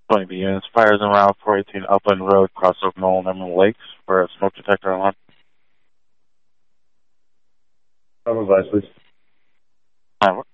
20B units. Fires en route 418 Upland Road, cross Oak Knoll and Emerald Lakes for a smoke detector alarm. Advice, please.